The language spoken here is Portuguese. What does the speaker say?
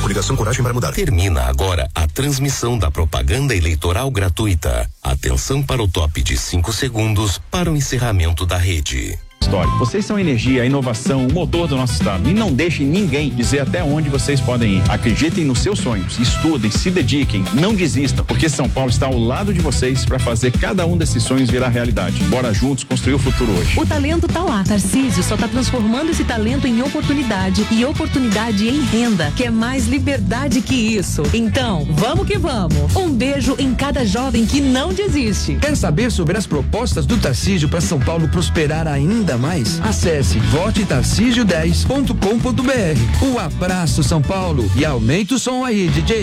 Coligação Coragem para Mudar. Termina agora a transmissão da propaganda eleitoral gratuita. Atenção para o top de 5 segundos para o encerramento da rede. Vocês são a energia, a inovação, o motor do nosso estado. E não deixem ninguém dizer até onde vocês podem ir. Acreditem nos seus sonhos, estudem, se dediquem, não desistam, porque São Paulo está ao lado de vocês para fazer cada um desses sonhos virar realidade. Bora juntos construir o futuro hoje. O talento tá lá. Tarcísio só tá transformando esse talento em oportunidade e oportunidade em renda. Quer mais liberdade que isso? Então, vamos que vamos. Um beijo em cada jovem que não desiste. Quer saber sobre as propostas do Tarcísio para São Paulo prosperar ainda mais? Acesse votetarciso10.com.br. Um abraço, São Paulo, e aumenta o som aí, DJ.